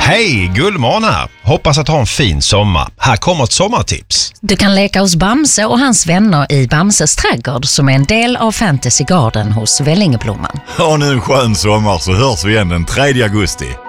Hej, Gullmård här. Hoppas att ha en fin sommar. Här kommer ett sommartips. Du kan leka hos Bamse och hans vänner i Bamses trädgård som är en del av Fantasy Garden hos Vällingeblomman. Ha nu en skön sommar så hörs vi igen den 3 augusti.